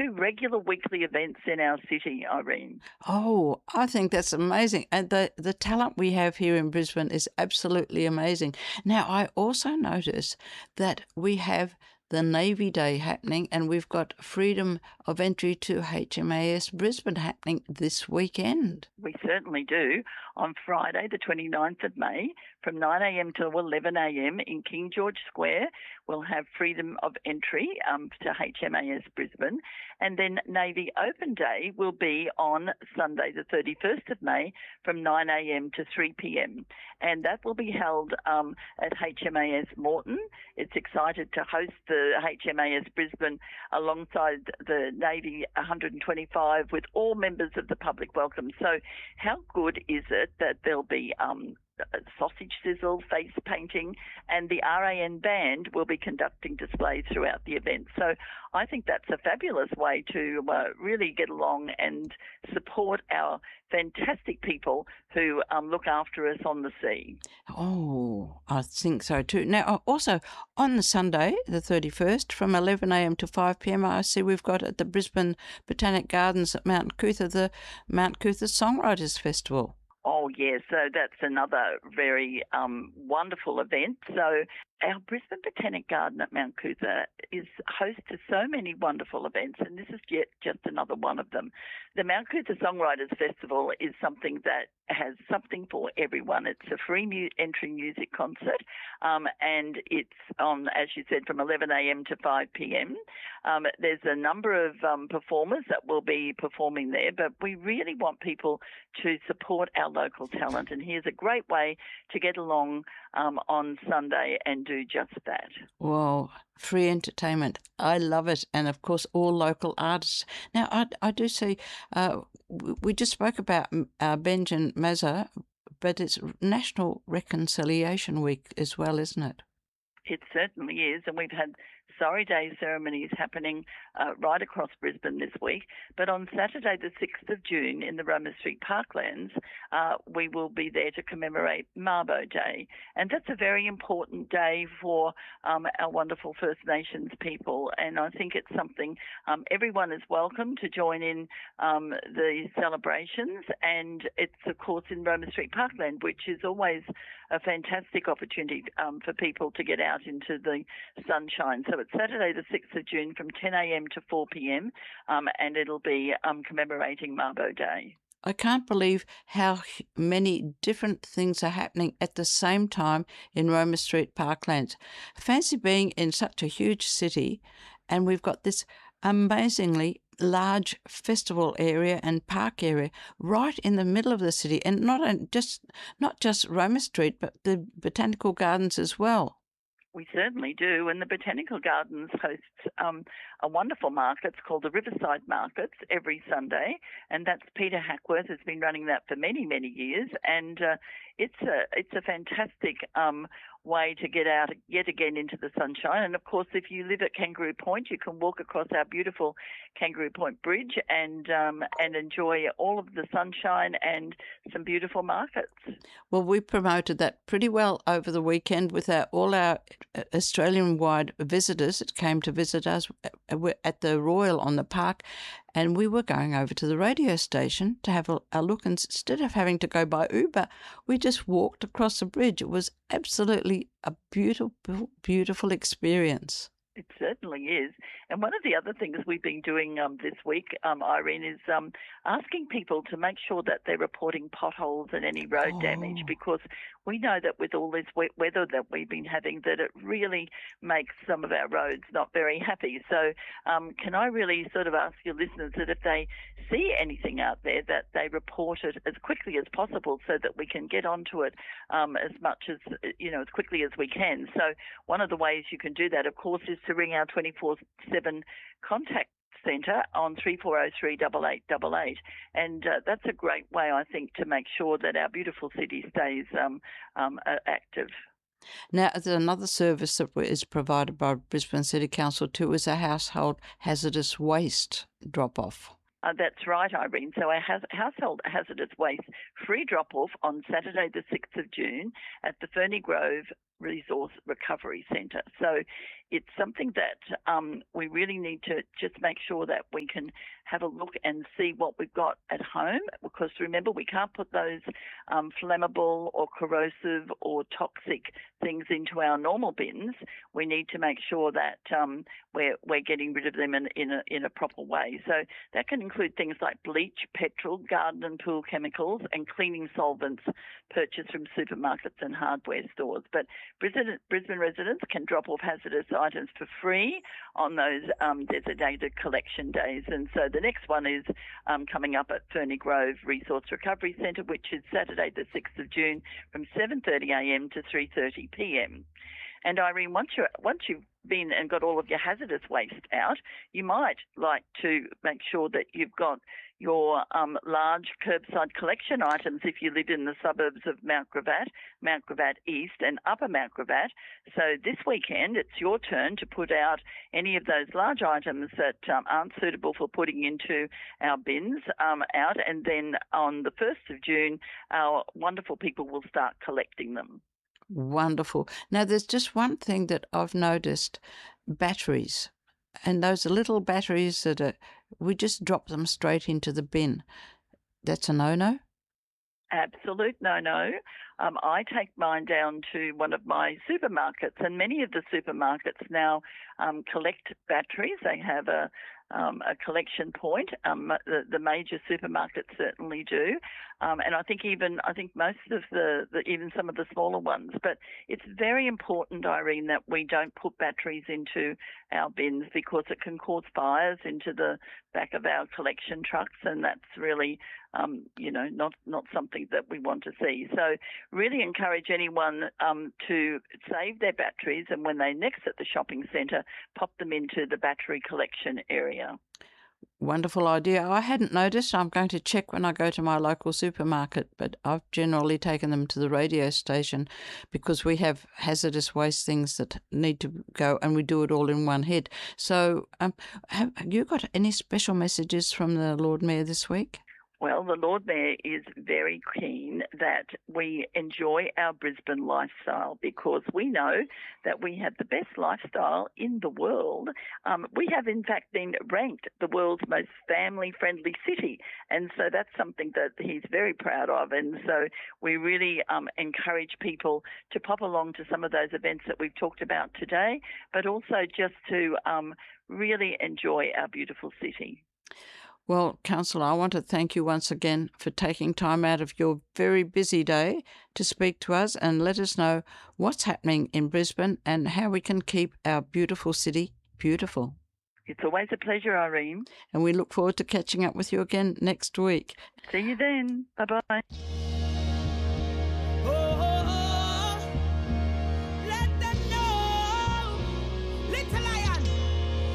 2 regular weekly events in our city, Irene. Oh, I think that's amazing. And the talent we have here in Brisbane is absolutely amazing. Now, I also notice that we have the Navy Day happening, and we've got freedom of entry to HMAS Brisbane happening this weekend. We certainly do. On Friday, the 29th of May, from 9 a.m. to 11 a.m. in King George Square, we'll have freedom of entry to HMAS Brisbane. And then Navy Open Day will be on Sunday, the 31st of May, from 9 a.m. to 3 p.m. And that will be held at HMAS Moreton. It's excited to host the HMAS Brisbane alongside the Navy 125 with all members of the public welcome. So how good is it that there'll be sausage sizzle, face painting, and the RAN band will be conducting displays throughout the event. So I think that's a fabulous way to really get along and support our fantastic people who look after us on the sea. Oh, I think so too. Now, also on the Sunday, the 31st, from 11 a.m. to 5 p.m, I see we've got at the Brisbane Botanic Gardens at Mount Cootha, the Mount Cootha Songwriters Festival. Oh, yes. So that's another very wonderful event. So our Brisbane Botanic Garden at Mount Cootha is host to so many wonderful events, and this is yet just another one of them. The Mount Cootha Songwriters Festival is something that has something for everyone. It's a free entry music concert, and it's on, as you said, from 11 a.m. to 5 p.m. There's a number of performers that will be performing there, but we really want people to support our local talent, and here's a great way to get along on Sunday and do just that. Well, free entertainment. I love it. And of course, all local artists. Now, I do see, we just spoke about Benj and Mazza, but it's National Reconciliation Week as well, isn't it? It certainly is. And we've had Sorry Day ceremonies happening right across Brisbane this week. But on Saturday, the 6th of June, in the Roma Street Parklands, we will be there to commemorate Mabo Day. And that's a very important day for our wonderful First Nations people. And I think it's something everyone is welcome to join in the celebrations. And it's, of course, in Roma Street Parkland, which is always a fantastic opportunity for people to get out into the sunshine. So it's Saturday the 6th of June from 10 a.m. to 4 p.m. And it'll be commemorating Mabo Day. I can't believe how many different things are happening at the same time in Roma Street Parklands. Fancy being in such a huge city, and we've got this amazingly large festival area and park area right in the middle of the city, and not just Roma Street, but the Botanical Gardens as well. We certainly do, and the Botanical Gardens hosts a wonderful market. It's called the Riverside Markets every Sunday, and that's Peter Hackworth has been running that for many, many years, and it's a fantastic way to get out yet again into the sunshine. And of course, if you live at Kangaroo Point, you can walk across our beautiful Kangaroo Point Bridge and enjoy all of the sunshine and some beautiful markets. Well, we promoted that pretty well over the weekend with all our Australian-wide visitors that came to visit us at the Royal on the park. And we were going over to the radio station to have a look. And instead of having to go by Uber, we just walked across the bridge. It was absolutely a beautiful, beautiful experience. It certainly is. And one of the other things we've been doing this week, Irene, is asking people to make sure that they're reporting potholes and any road damage, because we know that with all this wet weather that we've been having, that it really makes some of our roads not very happy. So can I really sort of ask your listeners that if they see anything out there, that they report it as quickly as possible so that we can get onto it as much as, as quickly as we can. So one of the ways you can do that, of course, is to ring our 24/7 contact centre on 3403 8888, and that's a great way, I think, to make sure that our beautiful city stays active. Now, there's another service that is provided by Brisbane City Council too, is a household hazardous waste drop-off. That's right, Irene. So our household hazardous waste free drop-off on Saturday the 6th of June at the Ferny Grove Resource Recovery Centre. So it's something that we really need to just make sure that we can have a look and see what we've got at home, because remember, we can't put those flammable or corrosive or toxic things into our normal bins. We need to make sure that we're getting rid of them in a proper way. So that can include things like bleach, petrol, garden and pool chemicals, and cleaning solvents purchased from supermarkets and hardware stores. But Brisbane residents can drop off hazardous items for free on those designated collection days. And so the next one is coming up at Ferny Grove Resource Recovery Centre, which is Saturday the 6th of June from 7:30am to 3:30pm. And Irene, once you've been and got all of your hazardous waste out, you might like to make sure that you've got your large curbside collection items if you live in the suburbs of Mount Gravatt East and Upper Mount Gravatt. So this weekend, it's your turn to put out any of those large items that aren't suitable for putting into our bins out. And then on the 1st of June, our wonderful people will start collecting them. Wonderful. Now, there's just one thing that I've noticed, batteries. And those little batteries we just drop them straight into the bin. That's a no-no? Absolute no-no. I take mine down to one of my supermarkets, and many of the supermarkets now collect batteries. They have a collection point. The major supermarkets certainly do, and I think most of even some of the smaller ones. But it's very important, Irene, that we don't put batteries into our bins, because it can cause fires into the back of our collection trucks, and that's really not something that we want to see. So really encourage anyone to save their batteries, and when they next at the shopping centre, pop them into the battery collection area. Wonderful idea. I hadn't noticed. I'm going to check when I go to my local supermarket, but I've generally taken them to the radio station because we have hazardous waste things that need to go, and we do it all in one hit. So have you got any special messages from the Lord Mayor this week? Well, the Lord Mayor is very keen that we enjoy our Brisbane lifestyle, because we know that we have the best lifestyle in the world. We have, in fact, been ranked the world's most family-friendly city, and so that's something that he's very proud of. And so we really encourage people to pop along to some of those events that we've talked about today, but also just to really enjoy our beautiful city. Well, Councillor, I want to thank you once again for taking time out of your very busy day to speak to us and let us know what's happening in Brisbane and how we can keep our beautiful city beautiful. It's always a pleasure, Irene. And we look forward to catching up with you again next week. See you then. Bye-bye.